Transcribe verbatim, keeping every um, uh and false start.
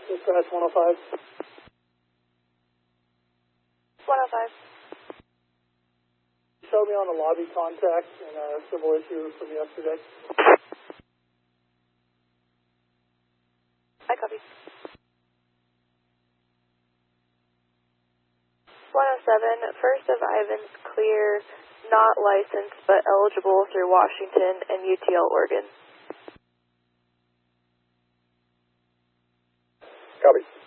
Dispatch one oh five. one oh five. Show me on the lobby contact and a civil issue from yesterday. I copy. one oh seven, First of Ivans clear, not licensed but eligible through Washington and U T L Oregon. Copy.